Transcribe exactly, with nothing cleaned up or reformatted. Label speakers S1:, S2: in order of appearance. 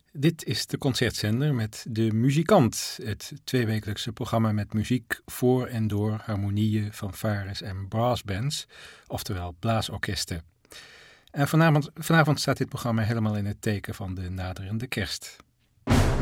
S1: Dit is de Concertzender met De Muzikant, het tweewekelijkse programma met muziek voor en door harmonieën, fanfares en brassbands, oftewel blaasorkesten. En vanavond, vanavond staat dit programma helemaal in het teken van de naderende kerst.